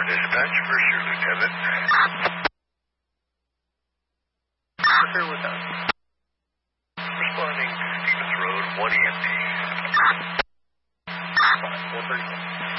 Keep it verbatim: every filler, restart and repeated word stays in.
Dispatch, first year lieutenant. Repair with that. Responding to Stevens Road, one E M T. one thirty-one.